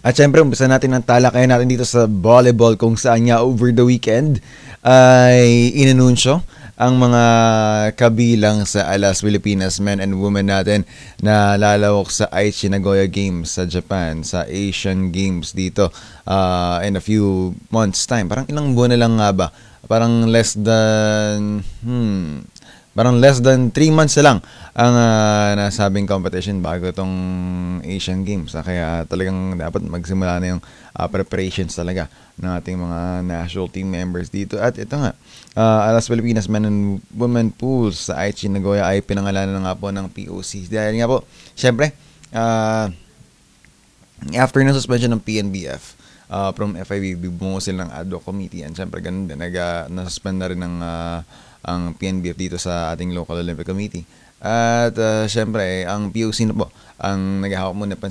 At syempre, umpisa natin ang talakayan natin dito sa volleyball kung saan nga over the weekend ay inanunsyo ang mga kabilang sa Alas Pilipinas men and women natin na lalawak sa Aichi Nagoya Games sa Japan, sa Asian Games dito in a few months time. Parang ilang buwan na lang nga ba? Parang less than 3 months na lang ang nasabing competition bago itong Asian Games. Kaya talagang dapat magsimula na yung preparations talaga ng ating mga national team members dito. At ito nga, Alas Pilipinas Men and Women Pools sa Aichi Nagoya ay pinangalanan na nga po ng POC. Dahil nga po, syempre, after na suspension ng PNBF, from FIB, bumuo sila ng ad hoc committee, and syempre ganun din, nasuspend na rin ang PNBF dito sa ating local Olympic Committee. At syempre, ang POC na po ang naghahawak muna